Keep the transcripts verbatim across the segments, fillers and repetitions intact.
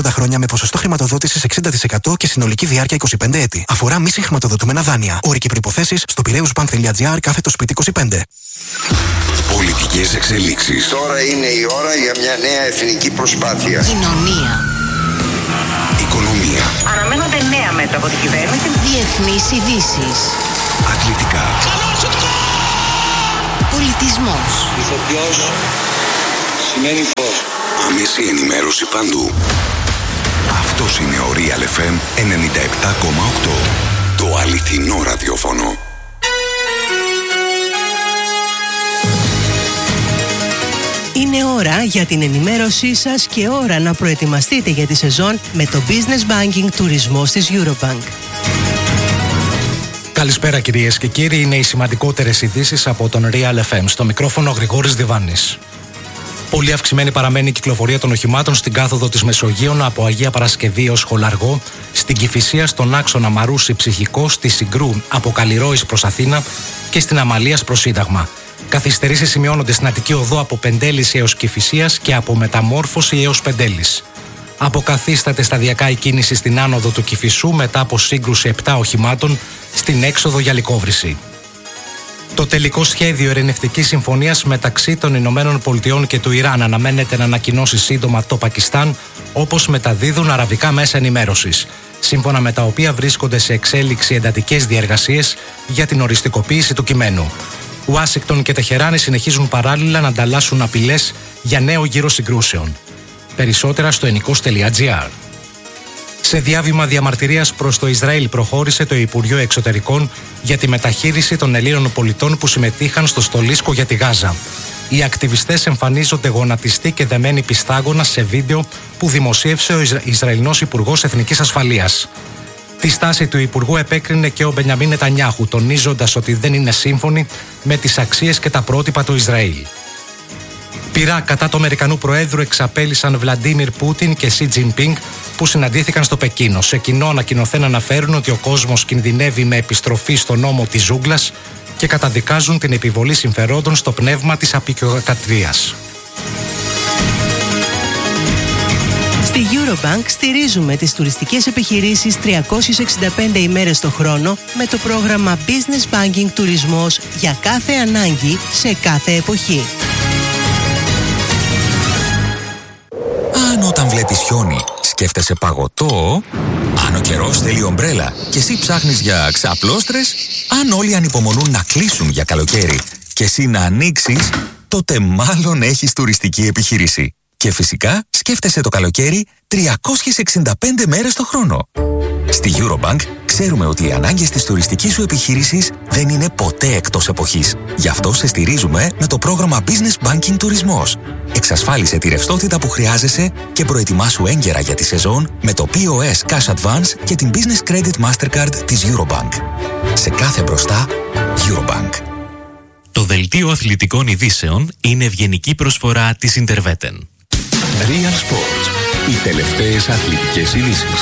τέσσερα χρόνια με ποσοστό χρηματοδότησης εξήντα τοις εκατό και συνολική διάρκεια είκοσι πέντε έτη. Αφορά μη συγχρηματοδοτούμενα δάνεια. Όροι και προϋποθέσεις στο πειραιούσμπανκ.gr κάθετο σπίτι είκοσι πέντε. Πολιτικές εξελίξεις. Τώρα είναι η ώρα για μια νέα εθνική προσπάθεια. Κοινωνία. Οικονομία. Αναμένονται νέα μέτρα από την κυβέρνηση. Διεθνείς ειδήσεις. Αθλητικά. Πολιτισμός. Ηθοποιός σημαίνει φως. Άμεση ενημέρωση παντού. Αυτός είναι ο Real εφ εμ ενενήντα επτά κόμμα οκτώ. Το αληθινό ραδιόφωνο. Είναι ώρα για την ενημέρωσή σας και ώρα να προετοιμαστείτε για τη σεζόν με το Business Banking τουρισμός της Eurobank. Καλησπέρα κυρίες και κύριοι, είναι οι σημαντικότερες ειδήσεις από τον Real εφ εμ. Στο μικρόφωνο Γρηγόρης Διβάνης. Πολύ αυξημένη παραμένει η κυκλοφορία των οχημάτων στην κάθοδο της Μεσογείων από Αγία Παρασκευή ως Χολαργό, στην Κηφισία στον άξονα Μαρούσι Ψυχικό, στη Συγκρού από Καλλιρόης προς Αθήνα και στην Αμαλίας προς Σύνταγμα. Καθυστερήσεις σημειώνονται στην Αττική Οδό από Πεντέλης έως Κηφισίας και από Μεταμόρφωση έως Πεντέλης. Αποκαθίσταται σταδιακά η κίνηση στην άνοδο του Κηφισού μετά από σύγκρουση επτά οχημάτων στην έξοδο για λικόβρηση. Το τελικό σχέδιο ειρηνευτικής συμφωνίας μεταξύ των Ηνωμένων Πολιτειών και του Ιράν αναμένεται να ανακοινώσει σύντομα το Πακιστάν, όπως μεταδίδουν αραβικά μέσα ενημέρωσης, σύμφωνα με τα οποία βρίσκονται σε εξέλιξη εντατικές διεργασίες για την οριστικοποίηση του κειμένου. Ουάσιγκτον και Τεχεράνη συνεχίζουν παράλληλα να ανταλλάσσουν απειλές για νέο γύρο συγκρούσεων. Περισσότερα στο ενικός τελεία τζι άρ. Σε διάβημα διαμαρτυρίας προς το Ισραήλ προχώρησε το Υπουργείο Εξωτερικών για τη μεταχείριση των Ελλήνων πολιτών που συμμετείχαν στο στολίσκο για τη Γάζα. Οι ακτιβιστές εμφανίζονται γονατιστοί και δεμένοι πιστάγωνα σε βίντεο που δημοσίευσε ο Ισρα... Ισραηλινός Υπουργός Εθνικής Ασφαλείας. Τη στάση του Υπουργού επέκρινε και ο Μπενιαμίν Νετανιάχου, τονίζοντας ότι δεν είναι σύμφωνοι με τις αξίες και τα πρότυπα του Ισραήλ. Πειρά κατά του Αμερικανού Προέδρου εξαπέλυσαν Βλαντίμιρ Πούτιν και Σι Τζινπίνγκ που συναντήθηκαν στο Πεκίνο. Σε κοινό ανακοινωθέν αναφέρουν ότι ο κόσμος κινδυνεύει με επιστροφή στο νόμο της ζούγκλας και καταδικάζουν την επιβολή συμφερόντων στο πνεύμα της απεικιοκρατίας. Στη Eurobank στηρίζουμε τις τουριστικές επιχειρήσεις τριακόσιες εξήντα πέντε ημέρες το χρόνο με το πρόγραμμα Business Banking Τουρισμός για κάθε ανάγκη σε κάθε εποχή. Αν όταν βλέπεις χιόνι σκέφτεσαι παγωτό, αν ο καιρός θέλει ομπρέλα και εσύ ψάχνεις για ξαπλώστρες, αν όλοι ανυπομονούν να κλείσουν για καλοκαίρι και εσύ να ανοίξεις, τότε μάλλον έχεις τουριστική επιχείρηση. Και φυσικά σκέφτεσαι το καλοκαίρι τριακόσιες εξήντα πέντε μέρες το χρόνο. Στη Eurobank ξέρουμε ότι οι ανάγκες της τουριστικής σου επιχείρησης δεν είναι ποτέ εκτός εποχής. Γι' αυτό σε στηρίζουμε με το πρόγραμμα Business Banking Τουρισμός. Εξασφάλισε τη ρευστότητα που χρειάζεσαι και προετοιμάσου έγκαιρα για τη σεζόν με το πι ο ες Cash Advance και την Business Credit Mastercard της Eurobank. Σε κάθε μπροστά, Eurobank. Το δελτίο αθλητικών ειδήσεων είναι ευγενική προσφορά της Interveten. Real Sports. Οι τελευταίες αθλητικές ειδήσεις.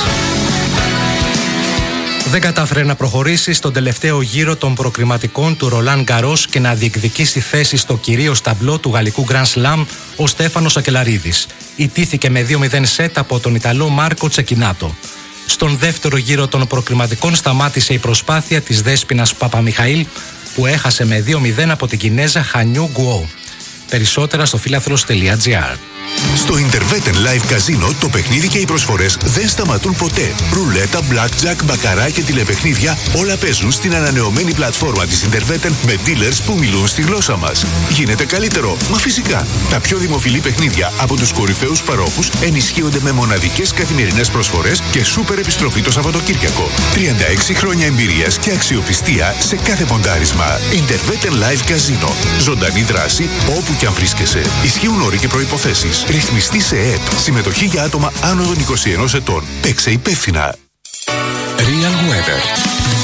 Δεν κατάφερε να προχωρήσει στον τελευταίο γύρο των προκριματικών του Ρολάν Γκαρός και να διεκδικήσει θέση στο κυρίως ταμπλό του γαλλικού Grand Slam ο Στέφανος Ακελαρίδης. Ιτήθηκε με δύο μηδέν σετ από τον Ιταλό Μάρκο Τσεκινάτο. Στον δεύτερο γύρο των προκριματικών σταμάτησε η προσπάθεια της Δέσποινας Παπαμιχαήλ που έχασε με δύο μηδέν από την Κινέζα Χανιού Γκουό. Περισσότερα στο φίλαθλος τελεία τζι άρ. Στο Interveten Live Casino το παιχνίδι και οι προσφορές δεν σταματούν ποτέ. Ρουλέτα, blackjack, μπακαρά και τηλεπαιχνίδια όλα παίζουν στην ανανεωμένη πλατφόρμα της Interveten με dealers που μιλούν στη γλώσσα μας. Γίνεται καλύτερο, μα φυσικά. Τα πιο δημοφιλή παιχνίδια από τους κορυφαίους παρόχους ενισχύονται με μοναδικές καθημερινές προσφορές και σούπερ επιστροφή το Σαββατοκύριακο. τριάντα έξι χρόνια εμπειρίας και αξιοπιστία σε κάθε ποντάρισμα. Interveten Live Casino. Ζωντανή δράση όπου και αν βρίσκεσαι. Ισχύουν όροι και προϋποθέσεις. Ρυθμιστή σε ΕΕΠ. Συμμετοχή για άτομα άνω των είκοσι ενός ετών. Παίξε υπεύθυνα. Real Weather.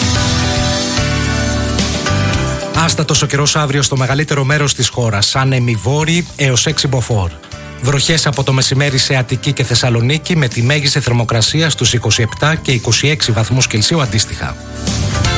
Άστατος ο καιρός αύριο στο μεγαλύτερο μέρος της χώρας, άνεμοι βόρειοι έως έξι μποφόρ. Βροχές από το μεσημέρι σε Αττική και Θεσσαλονίκη με τη μέγιστη θερμοκρασία στους είκοσι επτά και είκοσι έξι βαθμούς Κελσίου αντίστοιχα.